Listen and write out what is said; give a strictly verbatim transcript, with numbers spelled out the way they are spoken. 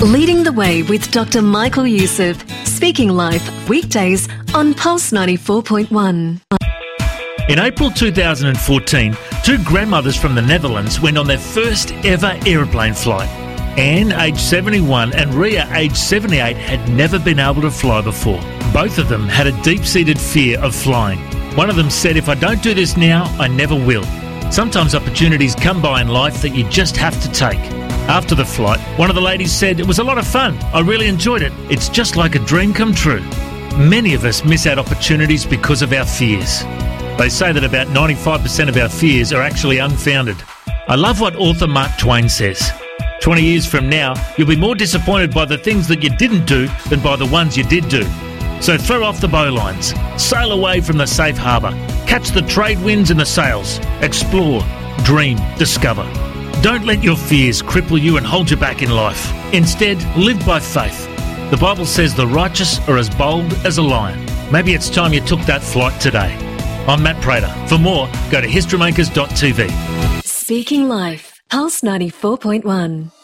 Leading the Way with Doctor Michael Youssef. Speaking Life, weekdays on Pulse ninety-four point one. In April two thousand fourteen, two grandmothers from the Netherlands went on their first ever aeroplane flight. Anne, aged seventy-one, and Ria, aged seventy-eight, had never been able to fly before. Both of them had a deep-seated fear of flying. One of them said, "If I don't do this now, I never will." Sometimes opportunities come by in life that you just have to take. After the flight, one of the ladies said, "It was a lot of fun. I really enjoyed it. It's just like a dream come true." Many of us miss out opportunities because of our fears. They say that about ninety-five percent of our fears are actually unfounded. I love what author Mark Twain says. twenty years from now, you'll be more disappointed by the things that you didn't do than by the ones you did do. So throw off the bowlines, sail away from the safe harbour, catch the trade winds and the sails, explore, dream, discover. Don't let your fears cripple you and hold you back in life. Instead, live by faith. The Bible says the righteous are as bold as a lion. Maybe it's time you took that flight today. I'm Matt Prater. For more, go to historymakers dot t v. Speaking Life, Pulse ninety-four point one.